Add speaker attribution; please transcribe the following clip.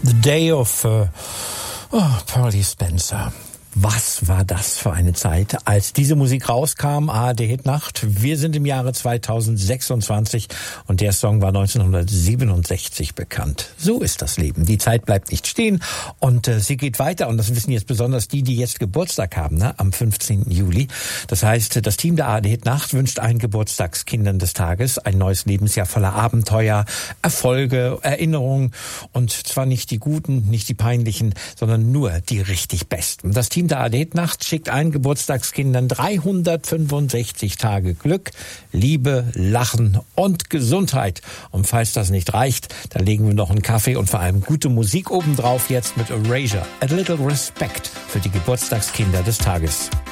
Speaker 1: The Day of Pearly Spencer. Was war das für eine Zeit, als diese Musik rauskam? ARD-Hitnacht. Wir sind im Jahre 2026 und der Song war 1967 bekannt. So ist das Leben. Die Zeit bleibt nicht stehen und sie geht weiter. Und das wissen jetzt besonders die jetzt Geburtstag haben, am 15. Juli. Das heißt, das Team der ARD-Hitnacht wünscht allen Geburtstagskindern des Tages ein neues Lebensjahr voller Abenteuer, Erfolge, Erinnerungen. Und zwar nicht die guten, nicht die peinlichen, sondern nur die richtig besten. Das Team der ARD-Hitnacht schickt allen Geburtstagskindern 365 Tage Glück, Liebe, Lachen und Gesundheit. Und falls das nicht reicht, dann legen wir noch einen Kaffee und vor allem gute Musik obendrauf jetzt mit Erasure. A Little Respect für die Geburtstagskinder des Tages.